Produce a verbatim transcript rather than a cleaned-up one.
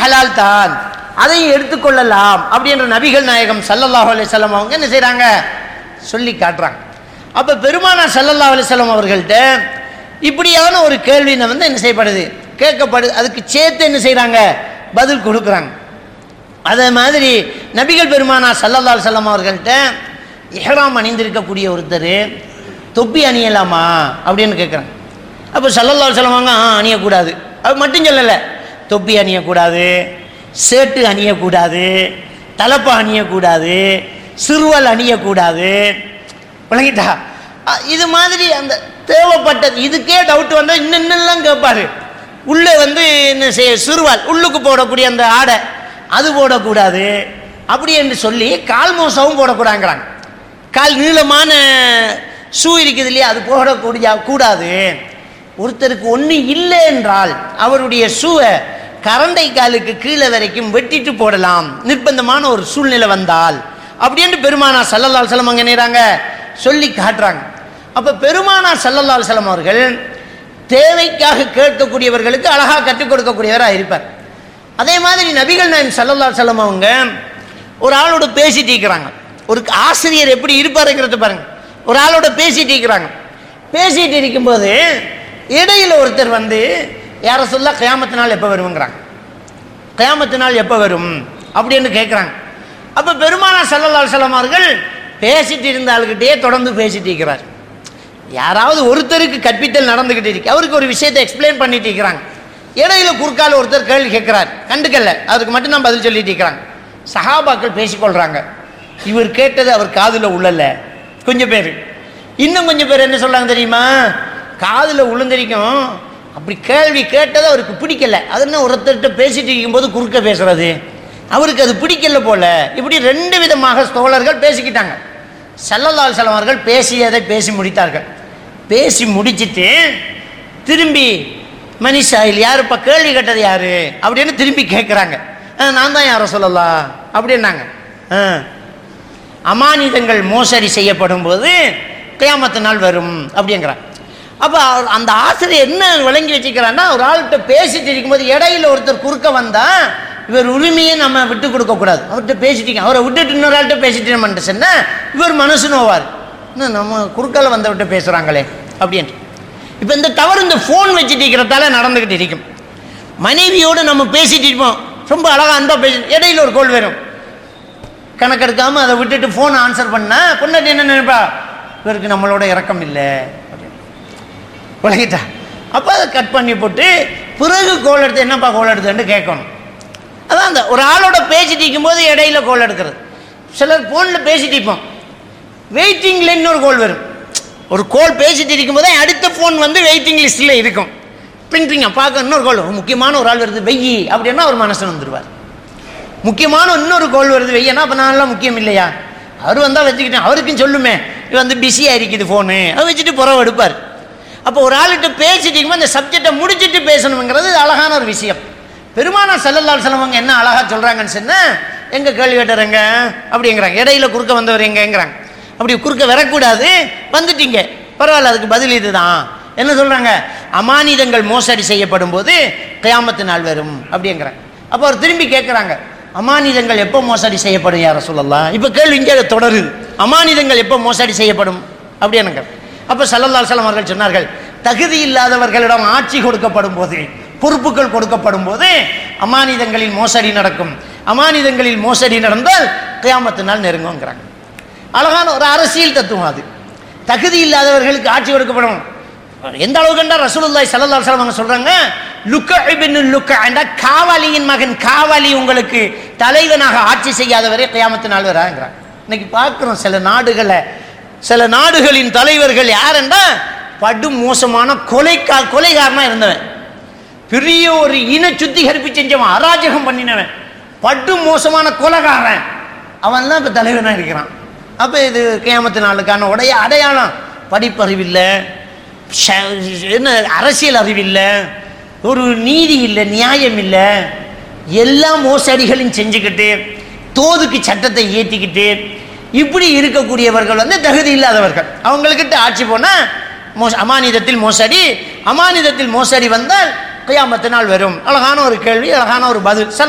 ஹலால் தான், அதையும் எடுத்துக்கொள்ளலாம் அப்படின்ற நபிகள் நாயகம் ஸல்லல்லாஹு அலைஹி வஸல்லம் அவங்க என்ன செய்றாங்க சொல்லி காட்டுறாங்க. அப்ப பெருமானார் ஸல்லல்லாஹு அலைஹி வஸல்லம் அவர்கள்ட்ட இப்படியான ஒரு கேள்வி வந்து என்ன செய்யப்படுது கேட்கப்படுது, அதுக்கு சேர்த்து என்ன செய்றாங்க பதில் கொடுக்குறாங்க. அதே மாதிரி நபிகள் பெருமானார் ஸல்லல்லாஹு அலைஹி வஸல்லம் அவர்கள்ட்ட இஹ்ராம் அணிந்திருக்கக்கூடிய ஒருத்தர் தொப்பி அணியலாமா அப்படின்னு கேட்குறாங்க. அப்போ ஸல்லல்லாஹு அலைஹி வஸல்லம் அவங்க அணியக்கூடாது, அது மட்டும் சொல்லலை, தொப்பி அணியக்கூடாது, சேட்டு அணியக்கூடாது, தலப்பா அணியக்கூடாது, சிறுவல் அணியக்கூடாது. விளங்கிட்டா? இது மாதிரி அந்த தேவைப்பட்டது இதுக்கே டவுட் வந்தால் இன்னும் இன்னெல்லாம் கேட்பாரு. உள்ளே வந்து என்ன செய்ய சிறுவால் உள்ளுக்கு போடக்கூடிய அந்த ஆடை அது போடக்கூடாது அப்படி என்று சொல்லி கால் மோசவும் போடக்கூடாங்கிறாங்க. கால் நீளமான ஷூ இருக்குது இல்லையா, அது போடக்கூடிய கூடாது. ஒருத்தருக்கு ஒன்று இல்லை என்றால் அவருடைய ஷூவை கரண்டை காலுக்கு கீழே வரைக்கும் வெட்டிட்டு போடலாம் நிர்பந்தமான ஒரு சூழ்நிலை வந்தால் அப்படின்னு பெருமானார் ஸல்லல்லாஹு அலைஹி வஸல்லம் என்னறாங்க சொல்லி காட்டுறாங்க. அப்போ பெருமானார் ஸல்லல்லாஹு அலைஹி வஸல்லம் அவர்கள் தேவைக்காக கேட்கக்கூடியவர்களுக்கு அழகாக கற்றுக் கொடுக்கக்கூடியவராக இருப்பார். அதே மாதிரி நபிகள் நாயகம் ஸல்லல்லாஹு அலைஹி வஸல்லம் அவங்க ஒரு ஆளோட பேசிட்டு இருக்கிறாங்க. ஒரு ஆசிரியர் எப்படி இருப்பாருங்கிறது பாருங்க. ஒரு ஆளோட பேசிட்டு இருக்கிறாங்க. பேசிட்டு இருக்கும்போது இடையில ஒருத்தர் வந்து யார சொல்ல கியாமத்து நாள் எப்போ வருங்கிறாங்க. கியாமத்து நாள் எப்போ வரும் அப்படின்னு கேட்குறாங்க. அப்போ பெருமானார் ஸல்லல்லாஹு அலைஹி வஸல்லம் அவர்கள் பேசிட்டு இருந்த ஆளுகிட்டே தொடர்ந்து பேசிட்டு இருக்கிறார். யாராவது ஒருத்தருக்கு கற்பித்தல் நடந்துகிட்டு இருக்கு, அவருக்கு ஒரு விஷயத்தை எக்ஸ்பிளைன் பண்ணிட்டு இருக்கிறாங்க. இடையில குறுக்கால ஒருத்தர் கேள்வி கேட்கிறார், கண்டுக்கல்ல, அதுக்கு மட்டும் நான் பதில் சொல்லிட்டு இருக்கிறாங்க. சஹாபாக்கள் பேசிக்கொள்றாங்க. இவர் கேட்டது அவர் காதுல உள்ளல. கொஞ்சம் பேர் இன்னும் கொஞ்சம் பேர் என்ன சொல்றாங்க தெரியுமா, காதுல உளுந்தரிக்கும், அப்படி கேள்வி கேட்டது அவருக்கு பிடிக்கல, அது என்ன ஒருத்தர்கிட்ட பேசிட்டு இருக்கும்போது குறுக்க பேசுறது, அவருக்கு அது பிடிக்கல போல. இப்படி ரெண்டு விதமாக தோழர்கள் பேசிக்கிட்டாங்க. ஸல்லல்லாஹு அலைஹி வஸல்லம் அவர்கள் பேசியதை பேசி முடித்தார்கள். பேசி முடிச்சுட்டு திரும்பி மனிஷாயில் யாருப்பா கேள்வி கேட்டது யாரு அப்படின்னு திரும்பி கேட்குறாங்க. நான் தான் யாரை சொல்லலாம் அப்படின்னாங்க. அமானிதங்கள் மோசடி செய்யப்படும் போது கியாமத்து நாள் வரும் அப்படிங்கிறாங்க. அப்போ அந்த ஆசிரியர் என்ன விளங்கி வச்சுக்கிறான்னா, ஒரு ஆள்கிட்ட பேசிட்டு இருக்கும்போது இடையில ஒருத்தர் குறுக்க வந்தா இவர் உரிமையை நம்ம விட்டு கொடுக்க கூடாது. அவர்கிட்ட பேசிட்டீங்க, அவரை விட்டுட்டு இன்னொரு ஆள்கிட்ட பேசிட்டு சொன்னா இவர் மனசு நோவார், இன்னும் நம்ம குறுக்கால வந்தவர்கிட்ட பேசுறாங்களே அப்படின்ட்டு. இப்போ இந்த தவறு இந்த ஃபோன் வச்சுட்டு இருக்கிறதால நடந்துகிட்டு இருக்கும். மனைவியோடு நம்ம பேசிட்டு இருப்போம், ரொம்ப அழகா அன்பா பேசி இடையில ஒரு கோல் வரும், கணக்கெடுக்காம அதை விட்டுட்டு ஃபோன் ஆன்சர் பண்ணா பொண்ணு என்ன நினைப்பா, இவருக்கு நம்மளோட இறக்கம் இல்லை விளங்கிட்டா. அப்போ அதை கட் பண்ணி போட்டு பிறகு கோல் எடுத்து என்னப்பா கோல் எடுத்துன்னு கேட்கணும். அதான் அந்த ஒரு ஆளோட பேசிட்டு இருக்கும்போது இடையில கோல் எடுக்கிறது. சிலர் ஃபோனில் பேசிட்டு இருப்போம், வெயிட்டிங்கில் இன்னொரு கோல் வரும். ஒரு கோல் பேசிட்டு இருக்கும்போதே அடுத்த ஃபோன் வந்து வெயிட்டிங் லிஸ்ட்டில் இருக்கும். பின்றிங்க பார்க்க இன்னொரு கோல், முக்கியமான ஒரு ஆள் வருது வெய்யி அப்படின்னா ஒரு மனசன் வந்துடுவார். முக்கியமான இன்னொரு கோல் வருது வெய்யனா, அப்போ நான்லாம் முக்கியம் இல்லையா, அவர் வந்தால் வச்சுக்கிட்டேன், அவருக்கும் சொல்லுமே இது வந்து பிஸியாக இருக்குது ஃபோனு, அதை வச்சுட்டு புறவை எடுப்பார். அப்போ ஒரு ஆள்கிட்ட பேசிட்டு இருக்கும்போது அந்த சப்ஜெக்டை முடிச்சுட்டு பேசணுங்கிறது அழகான ஒரு விஷயம். பெருமானார் ஸல்லல்லாஹு அலைஹி வஸல்லம் என்ன அழகா சொல்றாங்கன்னு சொன்னா, எங்க கேள்வி கேட்டுறங்க அப்படிங்கிறாங்க, இடையில குறுக்க வந்தவர் எங்கங்கிறாங்க. அப்படி குறுக்க வரக்கூடாது, வந்துட்டீங்க பரவாயில்ல, அதுக்கு பதில் இதுதான். என்ன சொல்றாங்க, அமானிதங்கள் மோசடி செய்யப்படும் போது கியாமத்து நாள் வரும் அப்படிங்கிறாங்க. அப்போ அவர் திரும்பி கேட்குறாங்க, அமானிதங்கள் எப்போ மோசடி செய்யப்படும் யார சொல்லலாம். இப்போ கேள்வி இங்கே தொடருது, அமானிதங்கள் எப்போ மோசடி செய்யப்படும் அப்படின்னுங்க. அப்போ ஸல்லல்லாஹு அலைஹி வஸல்லம் அவர்கள் சொன்னார்கள், தகுதி இல்லாதவர்களிடம் ஆட்சி கொடுக்கப்படும் போது, பொறுப்புகள் கொடுக்கப்படும் போது அமானிதங்களில் மோசடி நடக்கும். அமானிதங்களில் மோசடி நடந்தால் கியாமத்து நாள் நெருங்குங்கிறாங்க. அழகான ஒரு அரசியல் தத்துவம் அது. தகுதி இல்லாதவர்களுக்கு ஆட்சி கொடுக்கப்படும். எந்த அளவுக்கு என்றால் ரசூலுல்லாஹி ஸல்லல்லாஹு அலைஹி வஸல்லம் சொல்றாங்க, லுக்க இப்னு லுக்க என்ற காவாலியின் மகன் காவாலி உங்களுக்கு தலைவனாக ஆட்சி செய்யாதவரே கியாமத்து நாள் வராங்கிறாங்க. இன்னைக்கு பார்க்கிறோம் சில நாடுகளை, சில நாடுகளின் தலைவர்கள் யாருன்னா படு மோசமான கொலை கொலைகாரனா இருந்தவன், பெரிய ஒரு இன சுத்திகரிப்பு செஞ்சவன், அராஜகம் பண்ணினவன், படு மோசமான கொலைகாரன், அவன் தான் இப்போ தலைவனாக இருக்கிறான். அப்போ இது கியாமத்து நாளுக்கான உடைய அடையாளம். படிப்பறிவில்லை, என்ன அரசியல் அறிவில்லை, ஒரு நீதி இல்லை, நியாயம் இல்லை, எல்லா மோசடிகளையும் செஞ்சுக்கிட்டு தோதுக்கு சட்டத்தை ஏற்றிக்கிட்டு இப்படி இருக்கக்கூடியவர்கள் வந்து தகுதி இல்லாதவர்கள். அவங்கக்கிட்ட ஆட்சி போனால் மோச அமானிதத்தில் மோசடி, அமானிதத்தில் மோசடி வந்தால் கியாமத்து நாள் வரும். அழகான ஒரு கேள்வி, அழகான ஒரு பதில்.